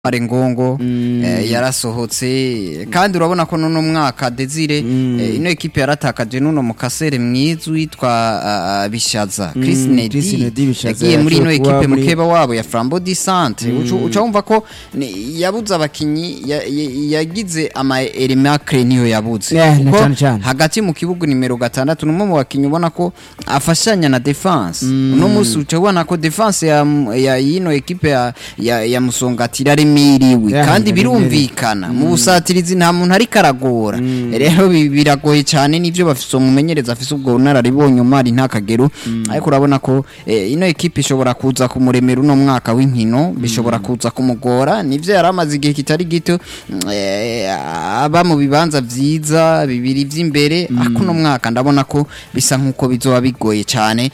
Marengongo yarasohotse kandi urabona ko nuno mwaka Desire ino equipe yaratakaje nuno mukasere mwiza witwa Bishaza Chris Nedi yagiye muri ino equipe mukeba wabo ya Flambeau du Centre uca wumva ko yabuze abakinyi yagize ama element niyo yabuze hagati mu kibugu nimero 6 numwe mu bakinyi ubona ko afashanya na defense uno musi uca ubona ko defense ya ino equipe ya Musongatira miriwe kandi birumvikana mu busatirizi nta muntu ari karagora rero biragoye cyane nivyo bafise umumenyereza afise ubwo nararibonye umari nta kagero ariko urabona ko ino equipe ishobora kuza kumuremera uno mwaka w'inkino bishobora kuza kumugora nivyo yaramaze igihe kitari gito aba mu bibanza vyiza bibiri vy'imbere akuno mwaka ndabona ko bisa nkuko bizoba bigoye cyane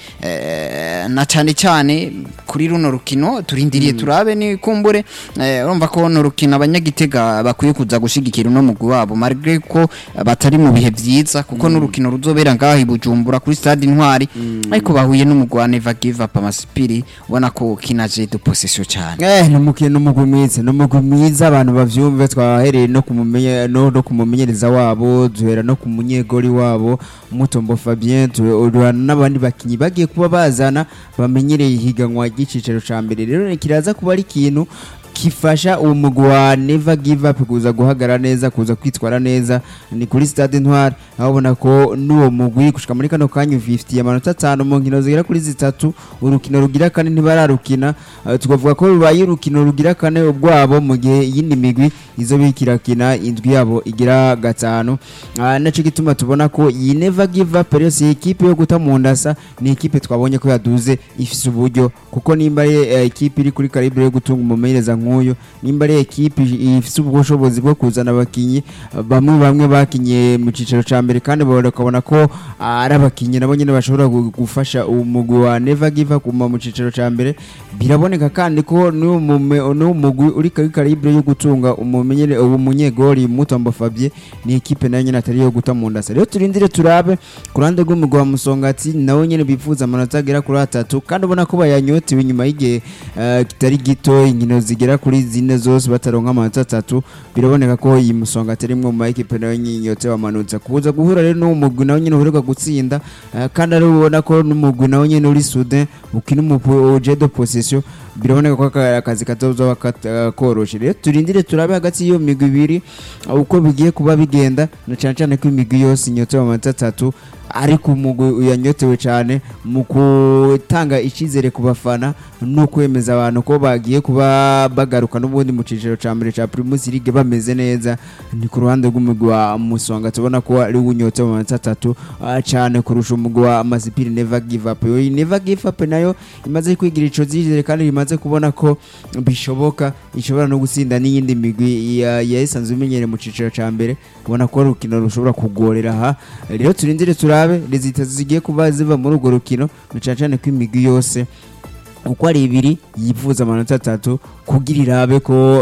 na cyane kuri runo rukino turindiriye turabe ni kumbure urumva ko no rukina abanyagitega bakwiye kuza gushigikira no mugwi wabo malgré ko batari mu bihe vyiza kuko no rukino ruzobera ngaho ibujumbura kuri stade Intwari ariko bahuye n'umugwi wa Never Give Up Amasipiri ubona ko kinaje de possession cyane no mukino n'umugwi mwiza abantu bavyumve twahereye no kumumenya no kumumenyereza wabo duhera no kumunyegori wabo Mutombo Fabien n'abandi bakinyi bagiye kuba bazana bamenyereye ihiganwa ry'icicero ca mbere rero kiraza kuba ari ikintu kifasha umugwa Never Give Up kuza guhagara neza kuza kwitwara neza ni kuri stade Intwari aho ubona ko nuwo mugwi gushika muri kano kanyu 50 amanota 5 mu nkino zigera kuri 3 urukino rugira kane ntibararukina tukavuga ko rubaye urukino rugira kane ubwabo mu gihe yindi migwi izo bikirakina indwi yabo igira 5 naco gituma tubona ko iyi Never Give Up rero si equipe yo gutamundasa ni equipe twabonye ko yaduze ifise uburyo kuko nimba equipe iri kuri calibre yo gutunga umumenyereza nk'uyo nimba ari equipe ifise ubushobozi bwo kuzana abakinyi bamwe bakinye mu cicaro ca mbere kandi bakabona ko ari abakinyi nabo nyene bashobora gufasha umugwi wa Never Give Up mu cicaro ca mbere biraboneka kandi ko no mugwi uri kuri calibre yo gutunga umunyegori Mutombo Fabien ni equipe nayo nyene atari yo gutamundasa rero turindire turabe kurande rw'umugwi wa Musongati nawo nyene bifuza amanota agera kuri 3 kandi ubona ko bayanyotewe inyuma y'igihe kitari gito inkino zigera kuri zine zose bataronka amanota 3 biraboneka ko iyi Musongati ari mwe mu equipe nayo nyinyote wamanutse kuza guhura rero no mugwi nawo nyene uheruka gutsinda kandi ari ubona ko n'umugwi nawo nyene uri soudain ukina mu jeu de possession biraboneka ko akazi katozo koroshe rero turindire turabe hagati iyo migwi ibiri uko bigiye kuba bigenda na cyane ko imigwi yose inyote amanota 3 ariko umugwi uyanyotewe cyane mu gutanga icizere ku bafana no kwemeza abantu ko bagiye kuba bagaruka n'ubundi mu cicero ca mbere ca Primus League bameze neza ni ku ruhande rw'umugwi wa Musonga tubona ko ari unyote mu manota 3 cyane kurusha umugwi wa Amasipiri Never Give Up yo Never Give Up nayo imaze kwigira ico zizere kandi imaze kubona ko bishoboka ishobora no gutsinda n'iyindi migwi yasanzwe imenyere mu cicero ca mbere ubona ko rukino rushobora kugorera ha rero turindire turabe rezita zigiye kuba ziva muri urwo rukino cyane ko imigwi yose uko ari ibiri yifuza amanota 3 kugira irabe ko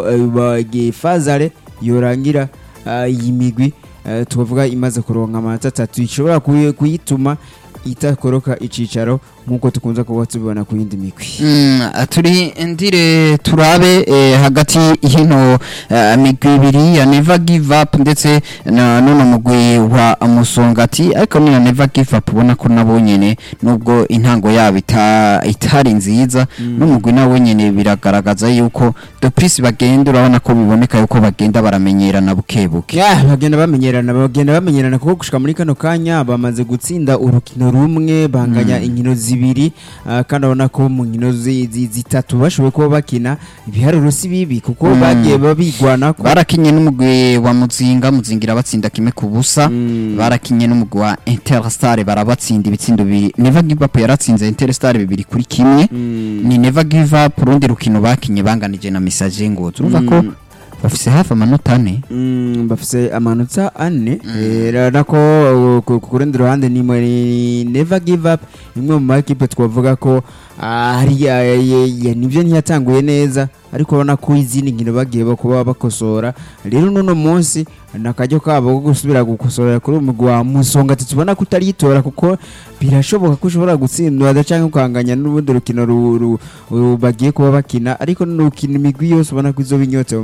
Fazare yorangira iyi migwi tuvuga imaze kuronka amanota 3 ishobora kuyituma itakoroka icicaro nkuko tukunza kuba tubibona ku yindi migwi turi ndire turabe hagati hino migwi ibiri ya Never Give Up ndetse none mugwi wa Musongati ariko ni Never Give Up ubona ko nabo nyene nubwo intango yabo itari nziza n'umugwi nawo nyene biragaragaza yuko the price bagenda urabona ko biboneka yuko bagenda baramenyerana bukebuke bagenda bamenyerana kuko gushika muri kano kanya bamaze gutsinda urukino rumwe banganya inkino zibiri kandi abona ko mu nkino zitatu bashoboye kuba bakina ibiharuro si bibi kuko bagiye babigwana barakinye n'umugwi wa muzingira batsinda kimwe ku busa barakinye n'umugwi wa Interstar barabatsinda ibitsindo bibiri Never Give Up yaratsinze Interstar 2-1 ni Never Give Up rundi rukino bakinye banganije na Message ngo urumva ko bafise hafi amanota 4 bafise amanota 4 nako ku rundi ruhande ni never give up imwe mu makipe twavuga ko nibyo ntiyatanguye neza ariko ubona ko izindi nkino bagiye kuba bakosora rero nuno munsi nakajyo kabo gusubira gukosora kuri umugwi wa Musonga tubona kutaritora kuko birashoboka ko ushobora gutsindwa cyangwa ukanganya n'ubundi rukino bagiye kuba bakina ariko n'urukino imigwi yose ubona ko izo binyotse